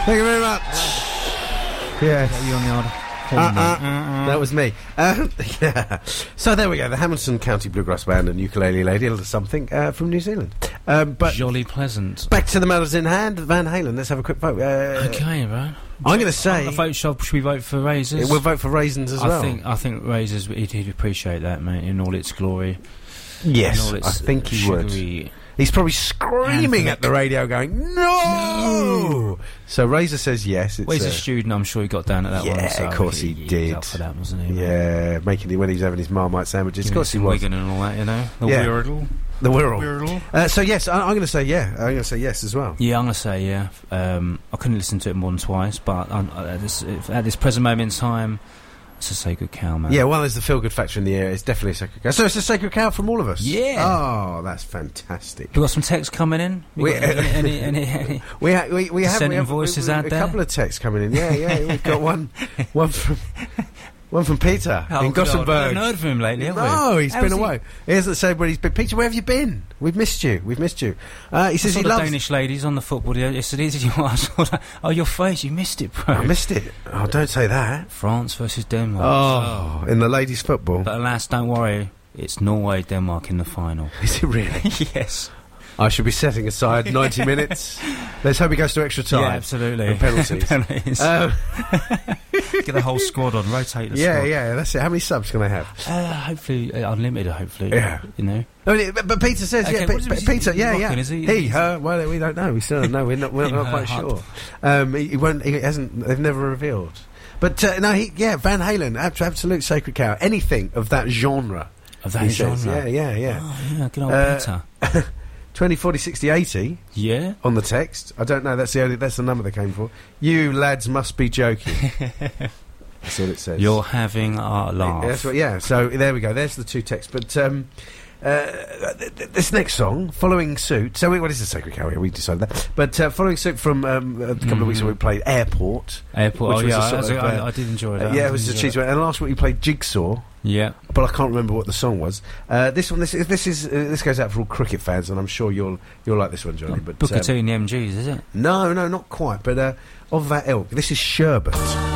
Thank you very much. Yes. You on the odd? That was me. Yeah. So there we go. The Hamilton County Bluegrass Band and Ukulele Lady, a little something from New Zealand. But jolly pleasant. Back to the matters in hand. Van Halen. Let's have a quick vote. Okay, right. I'm going to say. Should we vote for Razors? We'll vote for Raisins as well. I think Razors. He'd appreciate that, mate, in all its glory. Yes, I think he would. He's probably screaming at the radio going, no! So Razor says yes. Well, he's a student, I'm sure he got down at that one. Yeah, So of course he did. He was up for that, wasn't he? Yeah, making it when he was having his Marmite sandwiches. Of course he was. Wigan and all that, you know? The Wirral. So yes, I'm going to say yeah. I'm going to say yes as well. Yeah, I'm going to say yeah. I couldn't listen to it more than twice, but at this present moment in time, it's a Sacred Cow, man. Yeah, well, there's the feel-good factor in the air. It's definitely a Sacred Cow. So it's a Sacred Cow from all of us. Yeah. Oh, that's fantastic. We've got some texts coming in. We have invoices out there. A couple of texts coming in. Yeah. We've got one from Peter in Gothenburg. I haven't heard from him lately, have we? No, he's been away. He hasn't said where he's been. Peter, where have you been? We've missed you. He says he loves... Danish ladies on the football yesterday. Oh, your face, you missed it, bro. I missed it. Oh, don't say that. France versus Denmark. Oh, in the ladies' football. But alas, don't worry. It's Norway-Denmark in the final. Is it really? Yes. I should be setting aside 90 minutes. Let's hope he goes to extra time. Yeah, absolutely. And penalties. Get the whole squad on, rotate the squad. Yeah, that's it. How many subs can they have? Hopefully, unlimited, hopefully. Yeah. You know? But Peter says, okay, Peter, rocking, is he? Her, well, we don't know. We still don't know. We're not quite sure. They've never revealed. But, Van Halen, absolute Sacred Cow. Anything of that genre. Of that genre? Says. Yeah. Oh, yeah, good old Peter. 20, 40, 60, 80. Yeah. On the text. I don't know. That's the number they came for. You lads must be joking. That's what it says. You're having a laugh. That's what. Yeah. So there we go. There's the two texts. But this next song, following suit. So what is the Sacred Cow? We decided that. But following suit from a couple of weeks ago, we played Airport. I did enjoy that. Yeah, it was a cheesy one. And last week we played Jigsaw. Yeah, but I can't remember what the song was. This goes out for all cricket fans, and I'm sure you'll like this one, Johnny. But Booker T and the MGs, is it? No, not quite. But of that ilk, this is Sherbet.